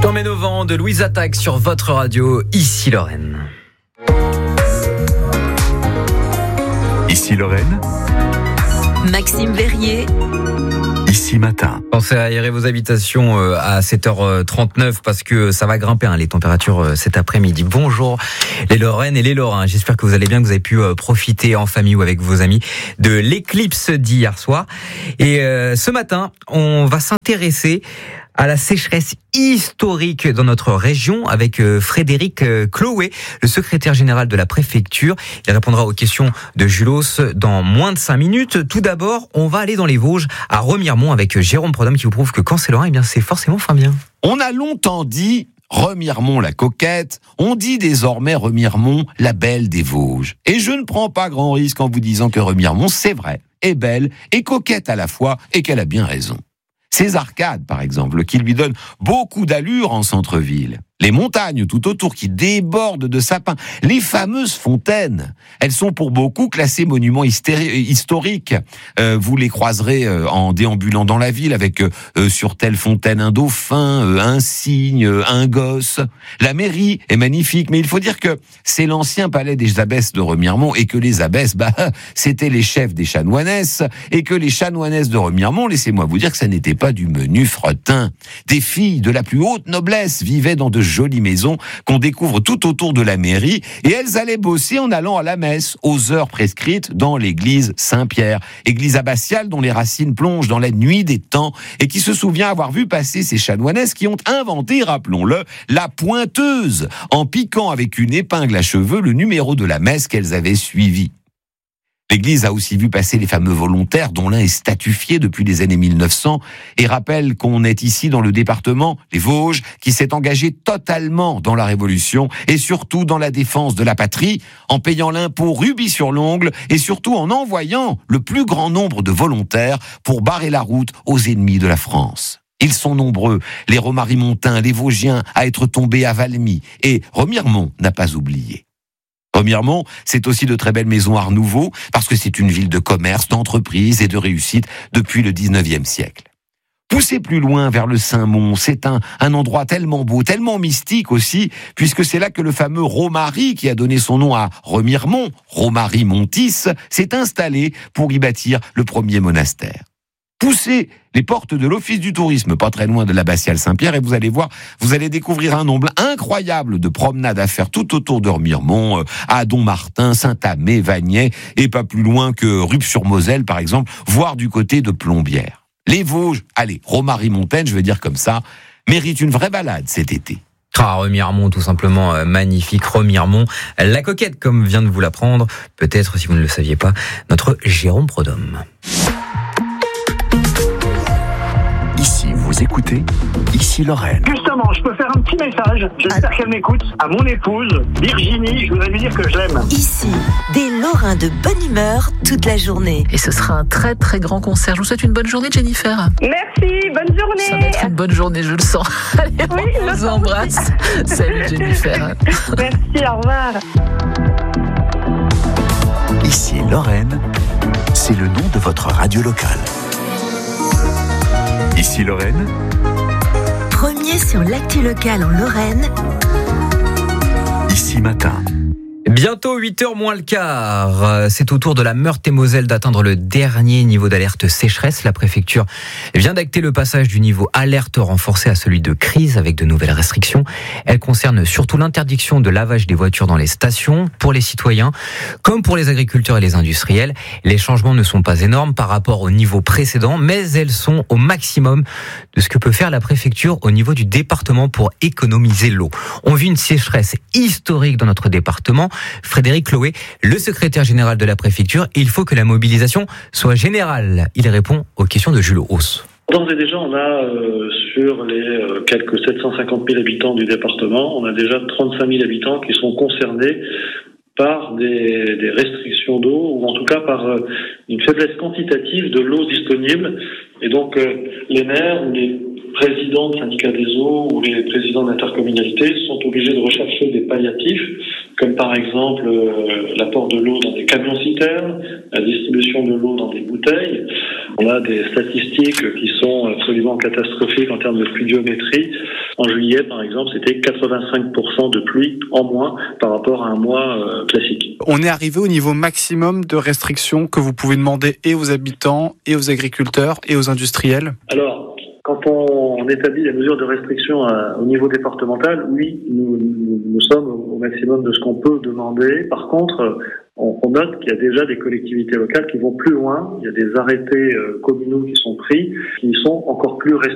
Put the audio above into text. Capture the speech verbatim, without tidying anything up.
Comme Novembre de Louise Attaque sur votre radio, ici Lorraine. Ici Lorraine. Maxime Verrier. Ici Matin. Pensez à aérer vos habitations à sept heures trente-neuf parce que ça va grimper hein, les températures cet après-midi. Bonjour les Lorraines et les Lorrains. J'espère que vous allez bien, que vous avez pu profiter en famille ou avec vos amis de l'éclipse d'hier soir. Et euh, ce matin, on va s'intéresser à la sécheresse historique dans notre région avec Frédéric Chloé, le secrétaire général de la préfecture. Il répondra aux questions de Julos dans moins de cinq minutes. Tout d'abord, on va aller dans les Vosges, à Remiremont, avec Jérôme Prodhomme qui vous prouve que quand c'est Lorrain, eh bien c'est forcément fin bien. On a longtemps dit Remiremont la coquette, on dit désormais Remiremont la belle des Vosges. Et je ne prends pas grand risque en vous disant que Remiremont, c'est vrai, est belle et coquette à la fois et qu'elle a bien raison. Ces arcades, par exemple, qui lui donnent beaucoup d'allure en centre-ville. Les montagnes tout autour qui débordent de sapins. Les fameuses fontaines. Elles sont pour beaucoup classées monuments hystéri- historiques. Euh, vous les croiserez euh, en déambulant dans la ville avec euh, sur telle fontaine un dauphin, euh, un cygne, euh, un gosse. La mairie est magnifique, mais il faut dire que c'est l'ancien palais des abbesses de Remiremont et que les abbesses, bah, c'était les chefs des chanoinesses et que les chanoinesses de Remiremont, laissez-moi vous dire que ça n'était pas du menu fretin. Des filles de la plus haute noblesse vivaient dans de jolies maisons qu'on découvre tout autour de la mairie et elles allaient bosser en allant à la messe aux heures prescrites dans l'église Saint-Pierre, église abbatiale dont les racines plongent dans la nuit des temps et qui se souvient avoir vu passer ces chanoinesses qui ont inventé, rappelons-le, la pointeuse en piquant avec une épingle à cheveux le numéro de la messe qu'elles avaient suivie. L'église a aussi vu passer les fameux volontaires dont l'un est statufié depuis les années mille neuf cents et rappelle qu'on est ici dans le département, les Vosges, qui s'est engagé totalement dans la Révolution et surtout dans la défense de la patrie, en payant l'impôt rubis sur l'ongle et surtout en envoyant le plus grand nombre de volontaires pour barrer la route aux ennemis de la France. Ils sont nombreux, les Romarimontains, les Vosgiens, à être tombés à Valmy et Remiremont n'a pas oublié. Remiremont, c'est aussi de très belles maisons Art Nouveau, parce que c'est une ville de commerce, d'entreprise et de réussite depuis le dix-neuvième siècle. Poussez plus loin vers le Saint-Mont, c'est un, un endroit tellement beau, tellement mystique aussi, puisque c'est là que le fameux Romary, qui a donné son nom à Remiremont, Romary Montis, s'est installé pour y bâtir le premier monastère. Poussez les portes de l'Office du tourisme, pas très loin de l'abbatiale Saint-Pierre, et vous allez voir, vous allez découvrir un nombre incroyable de promenades à faire tout autour de Remiremont, à Dommartin, Saint-Amé, Vagney, et pas plus loin que Rupt-sur-Moselle, par exemple, voire du côté de Plombières. Les Vosges, allez, Romary-Montagne, je veux dire comme ça, méritent une vraie balade cet été. Ah, Remiremont, tout simplement euh, magnifique. Remiremont, la coquette, comme vient de vous l'apprendre, peut-être, si vous ne le saviez pas, notre Jérôme Prodhomme. Ici, vous écoutez, ici Lorraine. Justement, je peux faire un petit message, j'espère qu'elle m'écoute, à mon épouse, Virginie, je voudrais lui dire que je l'aime. Ici, des Lorrains de bonne humeur toute la journée. Et ce sera un très très grand concert. Je vous souhaite une bonne journée, Jennifer. Merci, bonne journée. Ça va être une bonne journée, je le sens. Allez, Oui, on je vous sens embrasse. Salut Jennifer. Merci, au revoir. Ici Lorraine, c'est le nom de votre radio locale. Ici Lorraine, Premier sur l'actu locale en Lorraine. ici Matin. Bientôt huit heures moins le quart. C'est au tour de la Meurthe-et-Moselle d'atteindre le dernier niveau d'alerte sécheresse. La préfecture vient d'acter le passage du niveau alerte renforcé à celui de crise avec de nouvelles restrictions. Elle concerne surtout l'interdiction de lavage des voitures dans les stations pour les citoyens comme pour les agriculteurs et les industriels. Les changements ne sont pas énormes par rapport au niveau précédent, mais elles sont au maximum de ce que peut faire la préfecture au niveau du département pour économiser l'eau. On vit une sécheresse historique dans notre département. Frédéric Chloé, le secrétaire général de la préfecture, il faut que la mobilisation soit générale. Il répond aux questions de Jules Hauss. D'ores et déjà, on a euh, sur les euh, quelques sept cent cinquante mille habitants du département, on a déjà trente-cinq mille habitants qui sont concernés par des, des restrictions d'eau ou en tout cas par euh, une faiblesse quantitative de l'eau disponible. Et donc euh, les maires ou les présidents de syndicats des eaux ou les présidents d'intercommunalités sont obligés de rechercher des palliatifs, comme par exemple euh, l'apport de l'eau dans des camions-citernes, la distribution de l'eau dans des bouteilles. On a des statistiques qui sont absolument catastrophiques en termes de pluviométrie. En juillet, par exemple, c'était quatre-vingt-cinq pour cent de pluie en moins par rapport à un mois euh, classique. On est arrivé au niveau maximum de restrictions que vous pouvez demander et aux habitants, et aux agriculteurs, et aux industriels ? Alors, quand on établit les mesures de restriction à, au niveau départemental, oui, nous, nous, nous sommes au maximum de ce qu'on peut demander. Par contre, on, on note qu'il y a déjà des collectivités locales qui vont plus loin. Il y a des arrêtés euh, communaux qui sont pris, qui sont encore plus restrictifs.